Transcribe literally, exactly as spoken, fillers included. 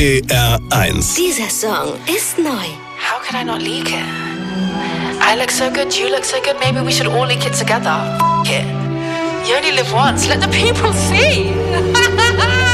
E R eins. Dieser Song ist neu. How could I not leak it? I look so good, you look so good, maybe we should all leak it together. F it. You only live once, let the people see.